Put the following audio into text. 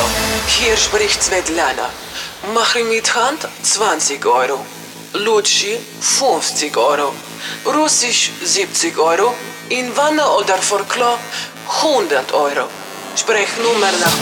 Hier spricht Svetlana. Mache mit Hand 20 Euro. Lutschi 50 Euro. Russisch 70 Euro. In Wanne oder vor Klo 100 Euro. Sprechnummer nach